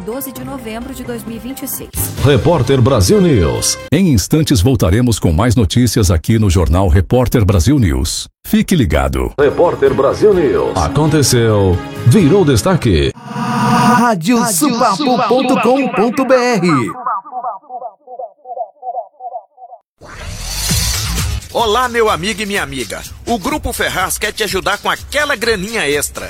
12 de novembro de 2026. Repórter Brasil News. Em instantes voltaremos com mais notícias aqui no Jornal Repórter Brasil News. Fique ligado. Repórter Brasil News. Aconteceu, virou destaque. radiosupapo.com.br. Olá, meu amigo e minha amiga. O Grupo Ferraz quer te ajudar com aquela graninha extra.